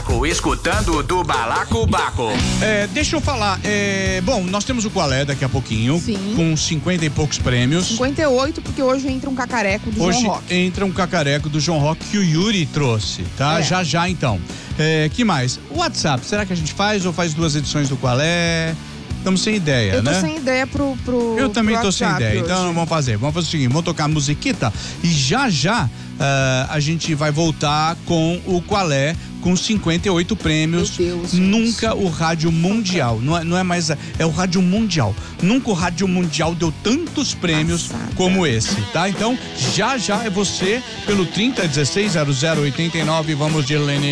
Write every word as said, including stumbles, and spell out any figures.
Balacobaco, escutando o do Balacobaco. É, deixa eu falar, é, bom, nós temos o Qual é daqui a pouquinho. Sim. Com cinquenta e poucos prêmios. cinquenta e oito, porque hoje entra um cacareco do Hoje João Rock. entra um cacareco do João Rock que o Yuri trouxe, tá? É. Já já então. É, que mais? WhatsApp, será que a gente faz ou faz duas edições do Qual é? Estamos sem ideia, Eu tô né? sem ideia pro, pro Eu também pro tô sem WhatsApp ideia, hoje. então vamos fazer, vamos fazer o seguinte, vamos tocar a musiquita e já já uh, a gente vai voltar com o Qual é, com cinquenta e oito prêmios. Meu Deus, Nunca o Rádio Mundial, não é, não é mais, é o Rádio Mundial. Nunca o Rádio Mundial deu tantos prêmios Passada. como esse, tá? Então, já já é você pelo trinta dezesseis zero zero oitenta e nove, vamos de Lene.